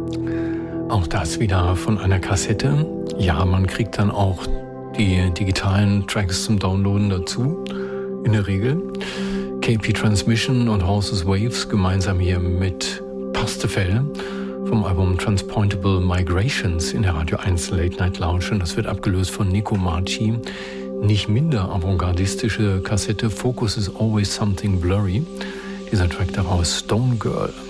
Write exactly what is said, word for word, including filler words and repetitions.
Auch das wieder von einer Kassette. Ja, man kriegt dann auch die digitalen Tracks zum Downloaden dazu, in der Regel. K P Transmission und Horses Waves gemeinsam hier mit Pastefell vom Album Transpointable Migrations in der Radio eins Late Night Lounge. Und das wird abgelöst von Nico Marci. Nicht minder avantgardistische Kassette Focus is Always Something Blurry. Dieser Track daraus, Stone Girl.